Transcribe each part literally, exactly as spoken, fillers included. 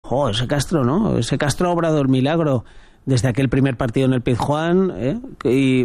Oh, ese Castro, ¿no? Ese Castro ha obrado el milagro desde aquel primer partido en el Pizjuán, ¿eh? Y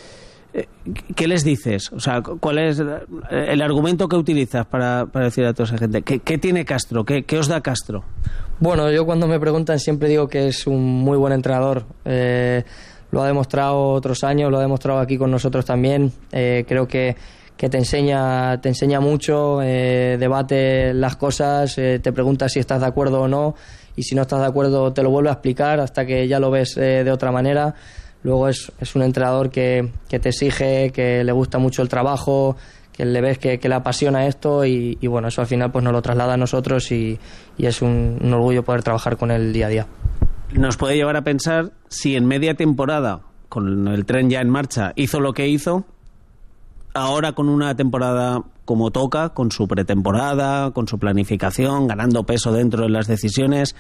¿qué les dices? O sea, ¿cuál es el argumento que utilizas para, para decir a toda esa gente? ¿Qué, qué tiene Castro? ¿Qué, ¿Qué os da Castro? Bueno, yo cuando me preguntan siempre digo que es un muy buen entrenador. Eh, lo ha demostrado otros años, lo ha demostrado aquí con nosotros también. Eh, creo que, que te enseña, te enseña mucho, eh, debate las cosas, eh, te pregunta si estás de acuerdo o no, y si no estás de acuerdo te lo vuelve a explicar hasta que ya lo ves eh, de otra manera. Luego es, es un entrenador que, que te exige, que le gusta mucho el trabajo, que le ves que, que le apasiona esto y, y bueno, eso al final pues nos lo traslada a nosotros y, y es un, un orgullo poder trabajar con él día a día. Nos puede llevar a pensar si en media temporada, con el tren ya en marcha, hizo lo que hizo, ahora con una temporada como toca, con su pretemporada, con su planificación, ganando peso dentro de las decisiones,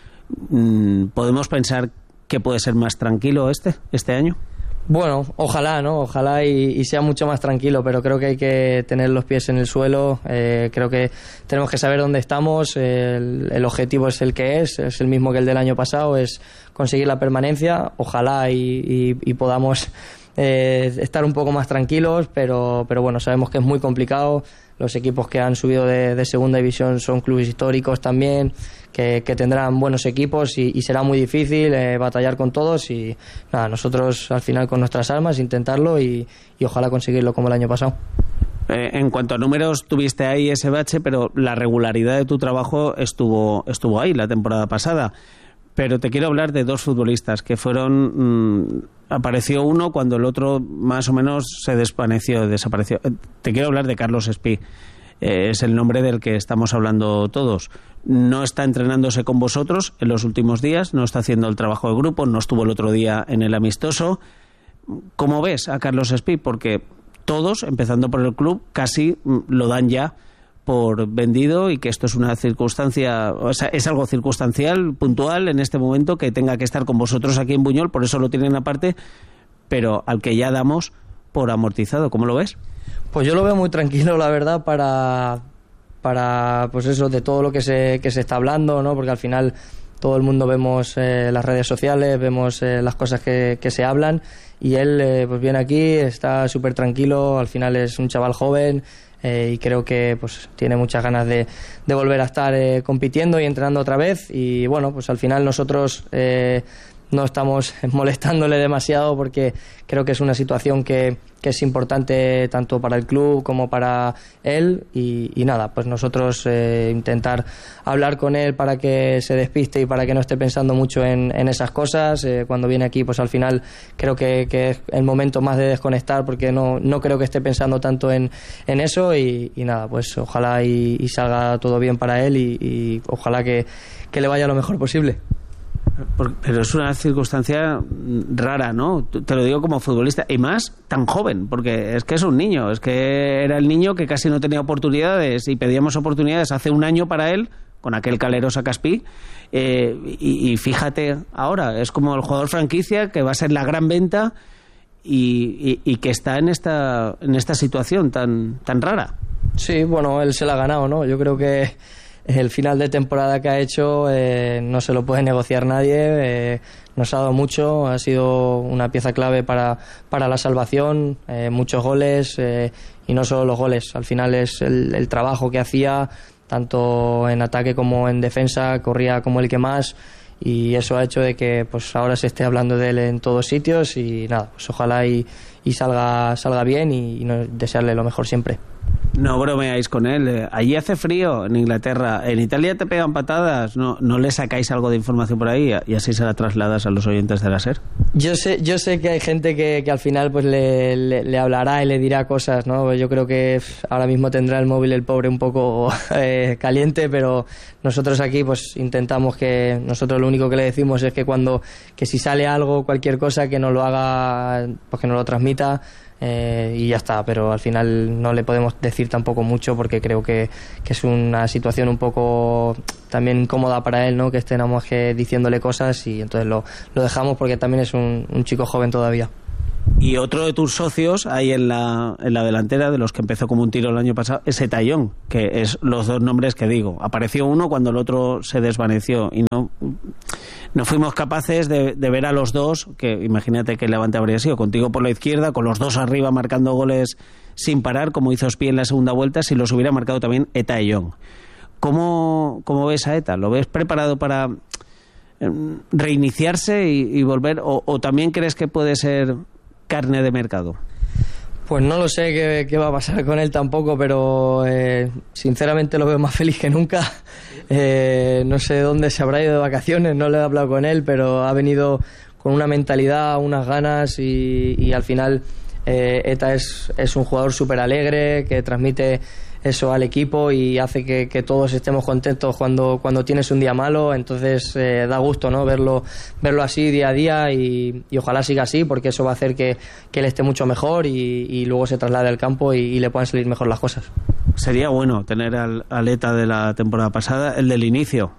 podemos pensar que puede ser más tranquilo este, este año. Bueno, ojalá, ¿no? Ojalá y, y sea mucho más tranquilo, pero creo que hay que tener los pies en el suelo. Eh, creo que tenemos que saber dónde estamos. El, el objetivo es el que es, es el mismo que el del año pasado, es conseguir la permanencia. Ojalá y, y, y podamos eh, estar un poco más tranquilos, pero, pero bueno, sabemos que es muy complicado. Los equipos que han subido de, de segunda división son clubes históricos también, que, que tendrán buenos equipos y, y será muy difícil eh, batallar con todos y nada, nosotros al final con nuestras armas intentarlo y, y ojalá conseguirlo como el año pasado. Eh, en cuanto a números, tuviste ahí ese bache, pero la regularidad de tu trabajo estuvo, estuvo ahí la temporada pasada. Pero te quiero hablar de dos futbolistas que fueron... Mmm, apareció uno cuando el otro más o menos se desvaneció, desapareció. Te quiero hablar de Carlos Espí. Eh, es el nombre del que estamos hablando todos. No está entrenándose con vosotros en los últimos días, no está haciendo el trabajo de grupo, no estuvo el otro día en el amistoso. ¿Cómo ves a Carlos Espí? Porque todos, empezando por el club, casi lo dan ya por vendido y que esto es una circunstancia, o sea, es algo circunstancial, puntual en este momento, que tenga que estar con vosotros aquí en Buñol, por eso lo tienen aparte, pero al que ya damos por amortizado. ¿Cómo lo ves? Pues yo lo veo muy tranquilo, la verdad, para, para pues eso, de todo lo que se, que se está hablando, ¿no? Porque al final todo el mundo vemos eh, las redes sociales, vemos eh, las cosas que, que se hablan y él eh, pues viene aquí, está súper tranquilo, al final es un chaval joven. Eh, y creo que pues tiene muchas ganas de, de volver a estar eh, compitiendo y entrenando otra vez y bueno, pues al final nosotros eh, no estamos molestándole demasiado porque creo que es una situación que, que es importante tanto para el club como para él y, y nada, pues nosotros eh, intentar hablar con él para que se despiste y para que no esté pensando mucho en, en esas cosas. Eh, cuando viene aquí pues al final creo que, que es el momento más de desconectar porque no, no creo que esté pensando tanto en, en eso y, y nada, pues ojalá y, y salga todo bien para él y, y ojalá que, que le vaya lo mejor posible. Pero es una circunstancia rara, ¿no? Te lo digo como futbolista, y más tan joven, porque es que es un niño, es que era el niño que casi no tenía oportunidades y pedíamos oportunidades hace un año para él, con aquel Calero Sacaspí, eh, y, y fíjate ahora, es como el jugador franquicia que va a ser la gran venta y, y, y que está en esta, en esta situación tan, tan rara. Sí, bueno, él se la ha ganado, ¿no? Yo creo que el final de temporada que ha hecho eh, no se lo puede negociar nadie, eh, nos ha dado mucho, ha sido una pieza clave para, para la salvación, eh, muchos goles eh, y no solo los goles, al final es el, el trabajo que hacía, tanto en ataque como en defensa, corría como el que más y eso ha hecho de que pues ahora se esté hablando de él en todos sitios y nada, pues ojalá y, y salga, salga bien y, y no, desearle lo mejor siempre. No bromeáis con él. Allí hace frío en Inglaterra. En Italia te pegan patadas. ¿No, no le sacáis algo de información por ahí y así se la trasladas a los oyentes de la SER? Yo sé, yo sé que hay gente que, que al final pues le, le, le hablará y le dirá cosas, ¿no? Yo creo que ahora mismo tendrá el móvil el pobre un poco eh, caliente, pero nosotros aquí pues intentamos que nosotros lo único que le decimos es que cuando que si sale algo, cualquier cosa, que nos lo haga, pues que nos lo transmita. Eh, y ya está, pero al final no le podemos decir tampoco mucho porque creo que, que es una situación un poco también incómoda para él, ¿no? Que estemos que diciéndole cosas y entonces lo, lo dejamos porque también es un, un chico joven todavía. Y otro de tus socios ahí en la, en la delantera, de los que empezó como un tiro el año pasado, es Etayón, que es los dos nombres que digo. Apareció uno cuando el otro se desvaneció y no, no fuimos capaces de, de ver a los dos, que imagínate que Levante habría sido contigo por la izquierda, con los dos arriba marcando goles sin parar, como hizo Espí en la segunda vuelta, si los hubiera marcado también Etayón. ¿Cómo, cómo ves a Eta? ¿Lo ves preparado para reiniciarse y, y volver? O, ¿O también crees que puede ser carne de mercado? Pues no lo sé qué, qué va a pasar con él tampoco, pero eh, sinceramente lo veo más feliz que nunca. Eh, no sé dónde se habrá ido de vacaciones, no le he hablado con él, pero ha venido con una mentalidad, unas ganas y, y al final eh, Eta es, es un jugador súper alegre que transmite eso al equipo y hace que, que todos estemos contentos cuando, cuando tienes un día malo. Entonces eh, da gusto, ¿no?, verlo, verlo así día a día y, y ojalá siga así, porque eso va a hacer que, que él esté mucho mejor y, y luego se traslade al campo y, y le puedan salir mejor las cosas. Sería bueno tener al, al Eta de la temporada pasada, el del inicio.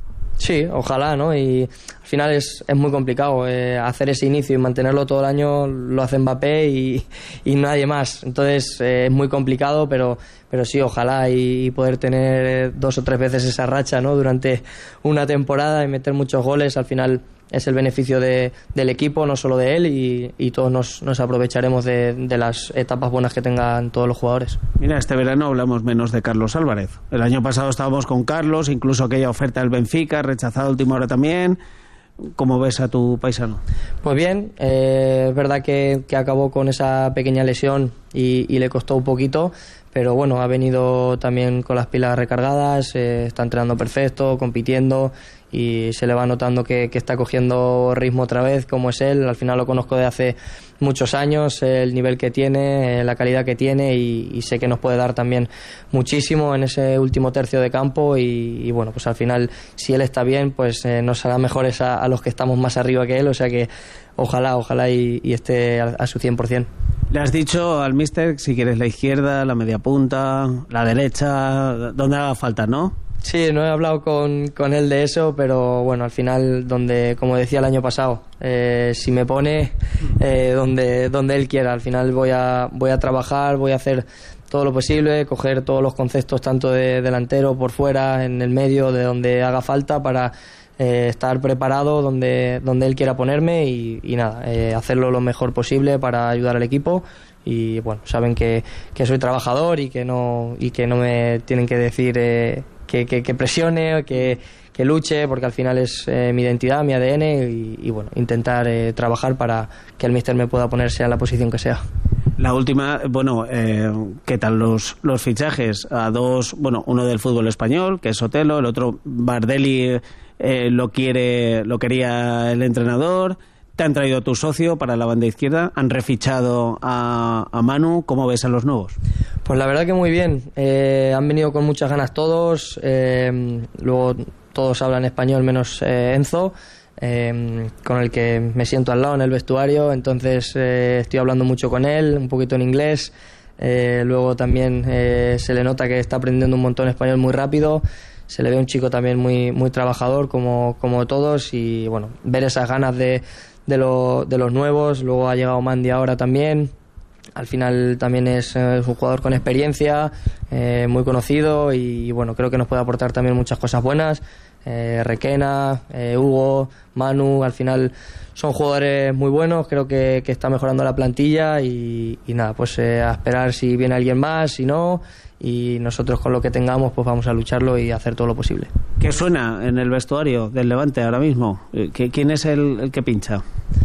Sí, ojalá, ¿no? Y al final es, es muy complicado eh, hacer ese inicio y mantenerlo todo el año. Lo hace Mbappé y, y nadie más. Entonces eh, es muy complicado, pero, pero sí, ojalá y, y poder tener dos o tres veces esa racha, ¿no?, durante una temporada y meter muchos goles. Al final es el beneficio de, del equipo, no solo de él, y, y todos nos, nos aprovecharemos de, de las etapas buenas que tengan todos los jugadores. Mira, este verano hablamos menos de Carlos Álvarez. El año pasado estábamos con Carlos, incluso aquella oferta del Benfica, rechazada a última hora también. ¿Cómo ves a tu paisano? Pues bien, eh, es verdad que, que acabó con esa pequeña lesión y, y le costó un poquito, pero bueno, ha venido también con las pilas recargadas, eh, está entrenando perfecto, compitiendo y se le va notando que, que está cogiendo ritmo otra vez, como es él. Al final lo conozco de hace muchos años, el nivel que tiene, la calidad que tiene y, y sé que nos puede dar también muchísimo en ese último tercio de campo y, y bueno, pues al final si él está bien, pues eh, nos hará mejores a, a los que estamos más arriba que él, o sea que ojalá, ojalá y, y esté a, a su cien por ciento. Le has dicho al míster si quieres la izquierda, la media punta, la derecha, donde haga falta, ¿no? Sí, no he hablado con, con él de eso, pero bueno, al final, donde, como decía el año pasado, eh, si me pone eh, donde, donde él quiera, al final voy a, voy a trabajar, voy a hacer todo lo posible, coger todos los conceptos tanto de delantero, por fuera, en el medio, de donde haga falta para eh, estar preparado donde, donde él quiera ponerme y, y nada, eh, hacerlo lo mejor posible para ayudar al equipo. Y bueno, saben que, que soy trabajador y que no, y que no me tienen que decir eh, que, que, que presione, que, que luche, porque al final es eh, mi identidad, mi A D N y, y bueno, intentar eh, trabajar para que el míster me pueda ponerse a la posición que sea. La última, bueno, eh, ¿qué tal los, los fichajes? A dos, bueno, uno del fútbol español, que es Sotelo, el otro Bardelli eh, lo quiere, lo quería el entrenador. Te han traído a tu socio para la banda izquierda, han refichado a, a Manu. ¿Cómo ves a los nuevos? Pues la verdad que muy bien, eh, han venido con muchas ganas todos, eh, luego todos hablan español menos eh, Enzo, eh, con el que me siento al lado en el vestuario, entonces eh, estoy hablando mucho con él, un poquito en inglés, eh, luego también eh, se le nota que está aprendiendo un montón español muy rápido. Se le ve un chico también muy, muy trabajador como, como todos y bueno, ver esas ganas de, de, lo, de los nuevos. Luego ha llegado Mandy ahora también. Al final también es, es un jugador con experiencia, eh, muy conocido y, y bueno, creo que nos puede aportar también muchas cosas buenas. Eh, Requena, eh, Hugo, Manu, al final son jugadores muy buenos, creo que, que está mejorando la plantilla y, y nada, pues eh, a esperar si viene alguien más, si no, y nosotros con lo que tengamos pues vamos a lucharlo y hacer todo lo posible. ¿Qué suena en el vestuario del Levante ahora mismo? ¿Quién es el, el que pincha?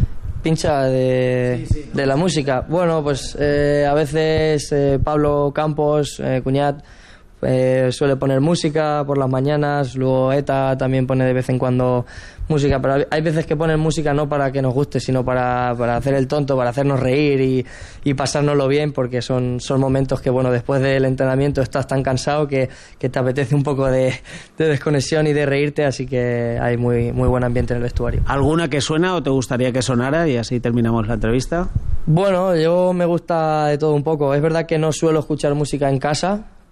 Pincha de, sí, sí. de la música. Bueno, pues eh, a veces eh, Pablo Campos, eh, Cuñat, eh, suele poner música por las mañanas, luego Eta también pone de vez en cuando música, pero hay veces que ponen música no para que nos guste, sino para, para hacer el tonto, para hacernos reír y, y pasárnoslo bien, porque son, son momentos que, bueno, después del entrenamiento estás tan cansado que, que te apetece un poco de, de desconexión y de reírte, así que hay muy, muy buen ambiente en el vestuario. ¿Alguna que suena o te gustaría que sonara y así terminamos la entrevista? Bueno, yo me gusta de todo un poco. Es verdad que no suelo escuchar música en casa,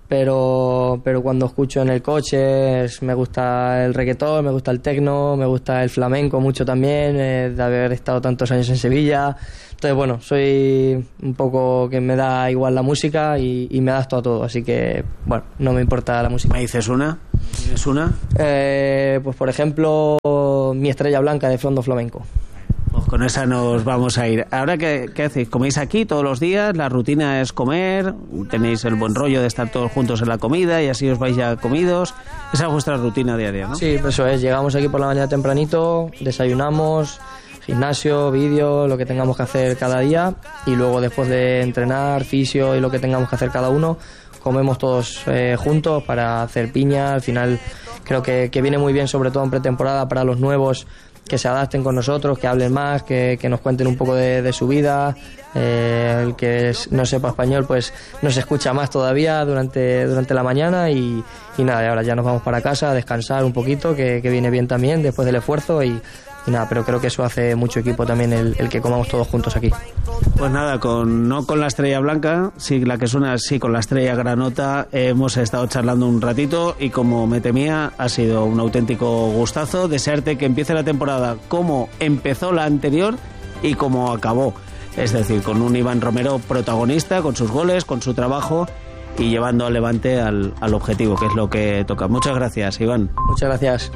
pero pero cuando escucho en el coche es, me gusta el reggaetón, me gusta el techno, me gusta el flamenco mucho también, eh, de haber estado tantos años en Sevilla. Entonces, bueno, soy un poco que me da igual la música y, y me adapto a todo, así que, bueno, no me importa la música. ¿Me dices una? ¿Es una? Eh, pues, por ejemplo, Mi Estrella Blanca de Fondo Flamenco. Pues con esa nos vamos a ir. Ahora, ¿qué, qué hacéis? ¿Coméis aquí todos los días? ¿La rutina es comer? ¿Tenéis el buen rollo de estar todos juntos en la comida y así os vais ya comidos? Esa es vuestra rutina diaria, ¿no? Sí, pues eso es. Llegamos aquí por la mañana tempranito, desayunamos, gimnasio, vídeo, lo que tengamos que hacer cada día, y luego después de entrenar, fisio y lo que tengamos que hacer cada uno, comemos todos eh, juntos para hacer piña. Al final creo que, que viene muy bien, sobre todo en pretemporada, para los nuevos, que se adapten con nosotros, que hablen más, que, que nos cuenten un poco de, de su vida. Eh, el que no sepa español pues nos escucha más todavía durante, durante la mañana y, y nada, ahora ya nos vamos para casa a descansar un poquito, que, que viene bien también después del esfuerzo y, y nada, pero creo que eso hace mucho equipo también, el, el que comamos todos juntos aquí. Pues nada, con no con la Estrella Blanca, sí, la que suena sí con la Estrella Granota, eh, hemos estado charlando un ratito y como me temía, ha sido un auténtico gustazo. Desearte que empiece la temporada como empezó la anterior y como acabó, es decir, con un Iván Romero protagonista, con sus goles, con su trabajo y llevando al Levante al, al objetivo, que es lo que toca. Muchas gracias, Iván. Muchas gracias.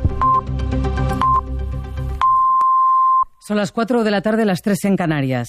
Son las cuatro de la tarde, las tres en Canarias.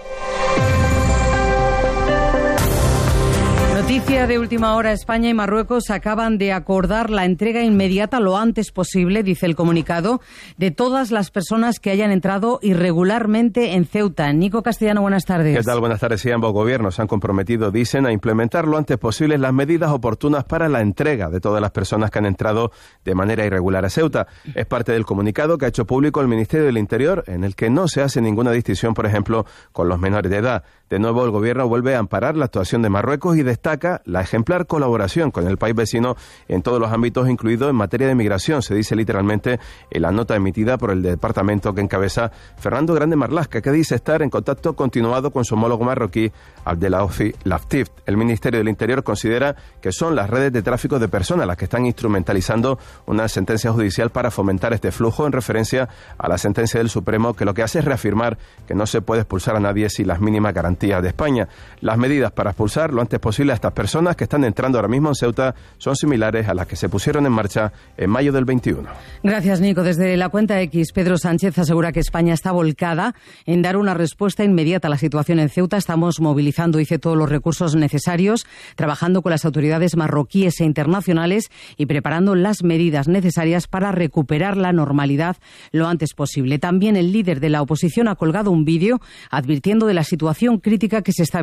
Noticia de última hora: España y Marruecos acaban de acordar la entrega inmediata lo antes posible, dice el comunicado, de todas las personas que hayan entrado irregularmente en Ceuta. Nico Castellano, buenas tardes. ¿Qué tal? Buenas tardes. Sí, ambos gobiernos se han comprometido, dicen, a implementar lo antes posible las medidas oportunas para la entrega de todas las personas que han entrado de manera irregular a Ceuta. Es parte del comunicado que ha hecho público el Ministerio del Interior, en el que no se hace ninguna distinción, por ejemplo, con los menores de edad. De nuevo, el gobierno vuelve a amparar la actuación de Marruecos y destaca la ejemplar colaboración con el país vecino en todos los ámbitos, incluido en materia de migración. Se dice literalmente en la nota emitida por el departamento que encabeza Fernando Grande Marlaska, que dice estar en contacto continuado con su homólogo marroquí, Abdelafi Laftif. El Ministerio del Interior considera que son las redes de tráfico de personas las que están instrumentalizando una sentencia judicial para fomentar este flujo, en referencia a la sentencia del Supremo, que lo que hace es reafirmar que no se puede expulsar a nadie sin las mínimas garantías de España. Las medidas para expulsar lo antes posible a estas personas que están entrando ahora mismo en Ceuta son similares a las que se pusieron en marcha en mayo del veintiuno. Gracias, Nico. Desde la cuenta X, Pedro Sánchez asegura que España está volcada en dar una respuesta inmediata a la situación en Ceuta. Estamos movilizando, dice, todos los recursos necesarios, trabajando con las autoridades marroquíes e internacionales y preparando las medidas necesarias para recuperar la normalidad lo antes posible. También el líder de la oposición ha colgado un vídeo advirtiendo de la situación crítica que se está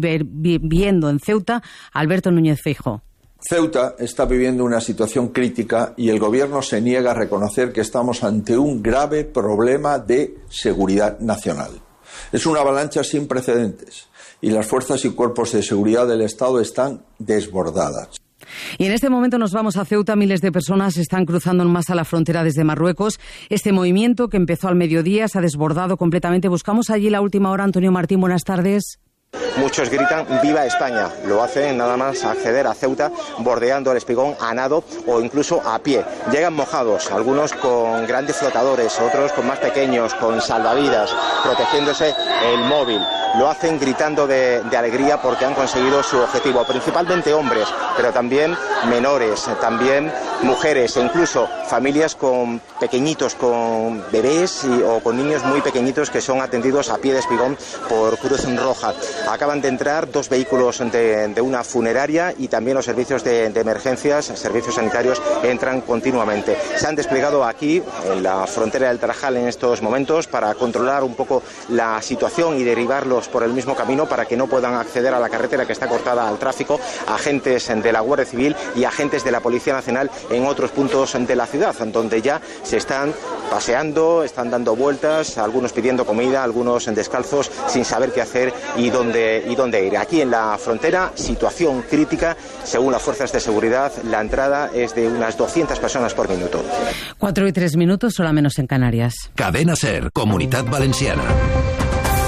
viviendo en Ceuta. Alberto Núñez Feijóo. Ceuta está viviendo una situación crítica y el gobierno se niega a reconocer que estamos ante un grave problema de seguridad nacional. Es una avalancha sin precedentes y las fuerzas y cuerpos de seguridad del Estado están desbordadas. Y en este momento nos vamos a Ceuta. Miles de personas están cruzando en masa la frontera desde Marruecos. Este movimiento, que empezó al mediodía, se ha desbordado completamente. Buscamos allí la última hora. Antonio Martín, buenas tardes. Muchos gritan ¡Viva España! Lo hacen nada más acceder a Ceuta, bordeando el Espigón a nado o incluso a pie. Llegan mojados, algunos con grandes flotadores, otros con más pequeños, con salvavidas, protegiéndose el móvil. Lo hacen gritando de, de alegría porque han conseguido su objetivo, principalmente hombres, pero también menores, también mujeres e incluso familias con pequeñitos, con bebés y, o con niños muy pequeñitos que son atendidos a pie de Espigón por Cruz Roja. Acaban de entrar dos vehículos de, de una funeraria y también los servicios de, de emergencias, servicios sanitarios, entran continuamente. Se han desplegado aquí, en la frontera del Tarajal, en estos momentos para controlar un poco la situación y derivarlos por el mismo camino para que no puedan acceder a la carretera que está cortada al tráfico, agentes de la Guardia Civil y agentes de la Policía Nacional en otros puntos de la ciudad, donde ya se están paseando, están dando vueltas, algunos pidiendo comida, algunos descalzos, sin saber qué hacer y dónde, y dónde ir. Aquí en la frontera, situación crítica. Según las fuerzas de seguridad, la entrada es de unas doscientas personas por minuto. Cuatro y tres minutos, hora menos en Canarias. Cadena SER, Comunitat Valenciana.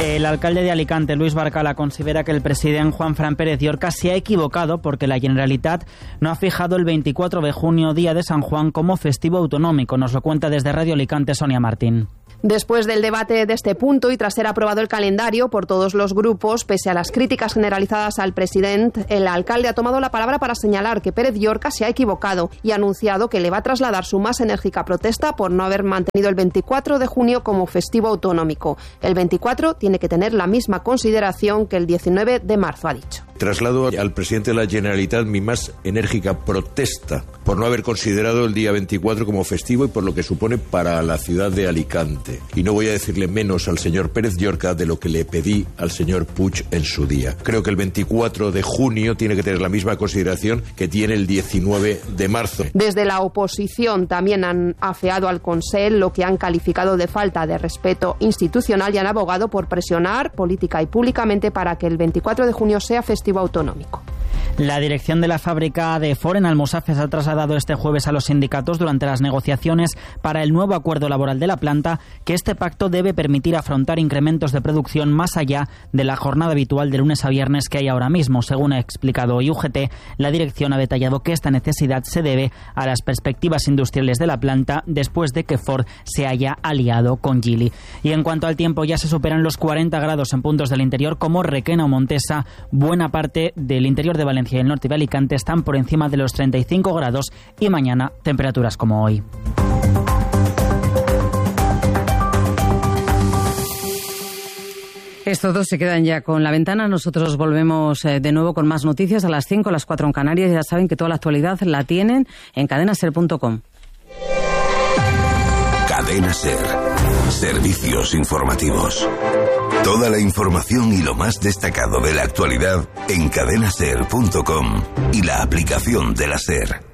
El alcalde de Alicante, Luis Barcala, considera que el presidente Juanfran Pérez Llorca se ha equivocado porque la Generalitat no ha fijado el veinticuatro de junio, día de San Juan, como festivo autonómico. Nos lo cuenta desde Radio Alicante Sonia Martín. Después del debate de este punto y tras ser aprobado el calendario por todos los grupos, pese a las críticas generalizadas al presidente, el alcalde ha tomado la palabra para señalar que Pérez Llorca se ha equivocado y ha anunciado que le va a trasladar su más enérgica protesta por no haber mantenido el veinticuatro de junio como festivo autonómico. El veinticuatro tiene que tener la misma consideración que el diecinueve de marzo, ha dicho. Traslado al presidente de la Generalitat mi más enérgica protesta por no haber considerado el día veinticuatro como festivo y por lo que supone para la ciudad de Alicante. Y no voy a decirle menos al señor Pérez Llorca de lo que le pedí al señor Puig en su día. Creo que el veinticuatro de junio tiene que tener la misma consideración que tiene el diecinueve de marzo. Desde la oposición también han afeado al Consell lo que han calificado de falta de respeto institucional y han abogado por presionar política y públicamente para que el veinticuatro de junio sea festivo autonómico. La dirección de la fábrica de Ford en Almusafes ha trasladado este jueves a los sindicatos durante las negociaciones para el nuevo acuerdo laboral de la planta que este pacto debe permitir afrontar incrementos de producción más allá de la jornada habitual de lunes a viernes que hay ahora mismo. Según ha explicado hoy U G T, la dirección ha detallado que esta necesidad se debe a las perspectivas industriales de la planta después de que Ford se haya aliado con Geely. Y en cuanto al tiempo, ya se superan los cuarenta grados en puntos del interior como Requena o Montesa. Buena parte del interior de Valencia y el norte de Alicante están por encima de los treinta y cinco grados y mañana temperaturas como hoy. Estos dos se quedan ya con la ventana. Nosotros volvemos eh, de nuevo con más noticias a las cinco, a las cuatro en Canarias. Ya saben que toda la actualidad la tienen en cadena ser punto com. Cadena Ser. Servicios informativos. Toda la información y lo más destacado de la actualidad en cadena ser punto com y la aplicación de la SER.